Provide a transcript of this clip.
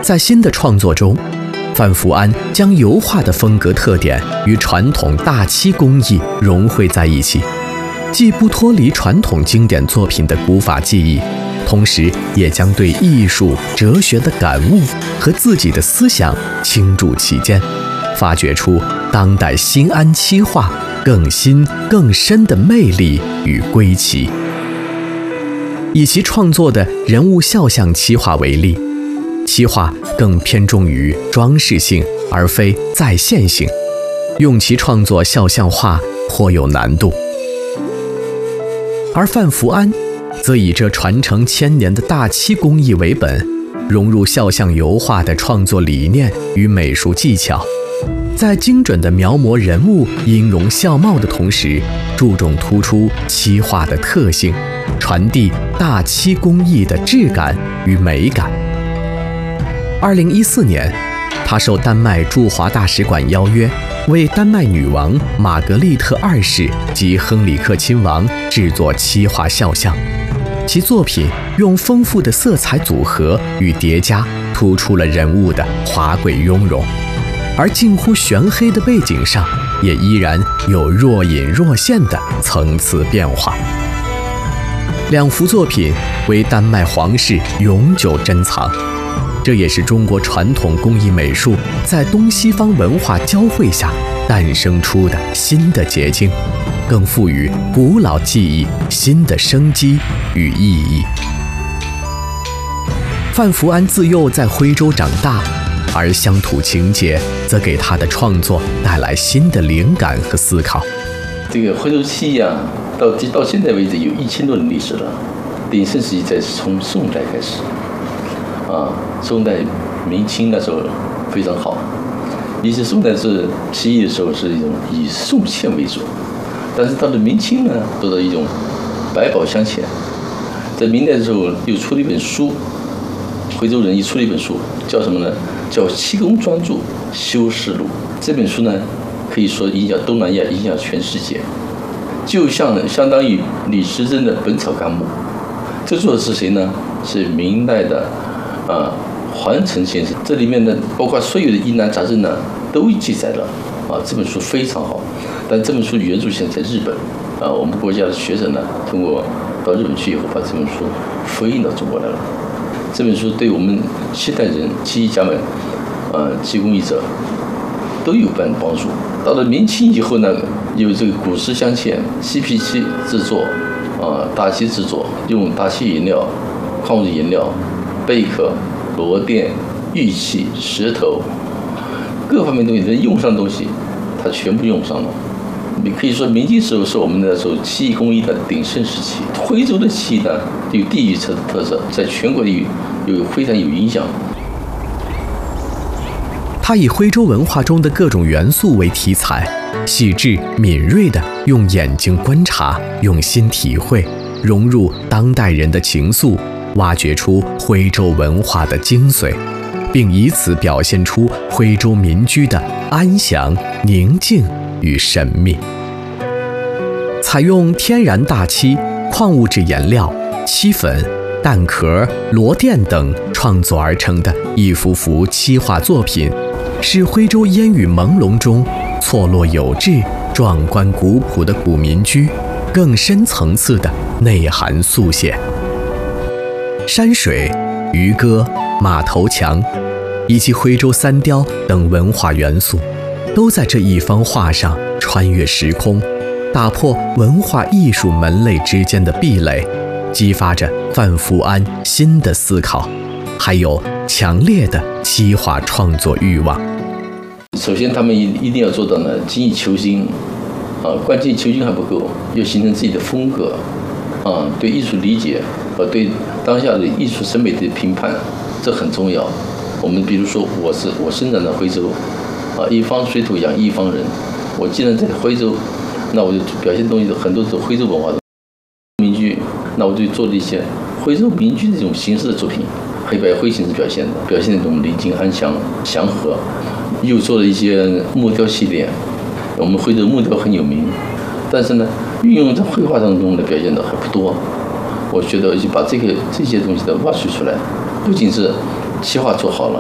在新的创作中，范福安将油画的风格特点与传统大漆工艺融汇在一起，既不脱离传统经典作品的古法技艺，同时也将对艺术哲学的感悟和自己的思想倾注其间，发掘出当代新安漆画更新更深的魅力与归期。以其创作的人物肖像漆画为例，漆画更偏重于装饰性而非再现性，用其创作肖像画颇有难度。而范福安则以这传承千年的大漆工艺为本，融入肖像油画的创作理念与美术技巧，在精准地描摹人物音容笑貌的同时，注重突出漆画的特性，传递大漆工艺的质感与美感。2014年，他受丹麦驻华大使馆邀约，为丹麦女王玛格丽特2世及亨里克亲王制作漆画肖像。其作品用丰富的色彩组合与叠加，突出了人物的华贵雍容，而近乎玄黑的背景上，也依然有若隐若现的层次变化。两幅作品为丹麦皇室永久珍藏，这也是中国传统工艺美术在东西方文化交汇下诞生出的新的结晶，更赋予古老技艺新的生机与意义。范福安自幼在徽州长大，而乡土情节则给他的创作带来新的灵感和思考。 这个徽州漆啊，到现在为止有1000多年历史了，鼎盛时期从宋代开始。宋代明清那时候非常好，以前宋代是漆艺的时候是一种以宋茜为主，但是到了明清呢，做到一种百宝镶嵌。在明代的时候又出了一本书，徽州人又出了一本书，叫什么呢？叫《漆工专著修饰录》。这本书呢，可以说影响东南亚，影响全世界，就相当于李时珍的《本草纲目》。这作者是谁呢？是明代的桓成先生。这里面呢，包括所有的疑难杂症呢，都记载了。这本书非常好，但这本书原著现在在日本。我们国家的学生呢，通过到日本去以后，把这本书复印到中国来了。这本书对我们现代人、漆艺家们、漆工艺者都有帮助。到了明清以后呢，有这个古石镶嵌、漆皮漆制作，大漆制作，用大漆颜料、矿物质颜料、贝壳、螺钿、玉器、石头，各方面东西能用上的东西，它全部用上了。你可以说，明清时候是我们那时候漆艺工艺的鼎盛时期。徽州的漆呢，有地域特色，在全国有非常有影响。 他以徽州文化中的各种元素为题材，细致敏锐地用眼睛观察，用心体会，融入当代人的情愫，挖掘出徽州文化的精髓，并以此表现出徽州民居的安详、宁静与神秘。采用天然大漆、矿物质颜料、漆粉、蛋壳、螺钿等创作而成的一幅幅漆画作品，是徽州烟雨朦胧中错落有致、壮观古朴的古民居更深层次的内涵速写。山水、渔歌、马头墙以及徽州三雕等文化元素，都在这一方画上穿越时空，打破文化艺术门类之间的壁垒，激发着范福安新的思考，还有强烈的漆画创作欲望。 首先，他们一定要做到呢，精益求精，关键求精还不够，要形成自己的风格，对艺术理解和对当下的艺术审美的评判，这很重要。我们比如说，我生长在徽州，一方水土养一方人。我既然在徽州，那我就表现东西很多是徽州文化的民居，那我就做了一些徽州民居的这种形式的作品，黑白灰形式表现那种宁静安详、祥和。又做了一些木雕系列，我们徽州木雕很有名，但是呢，运用在绘画当中的表现的还不多。我觉得就把这些东西都挖掘出来，不仅是漆画做好了，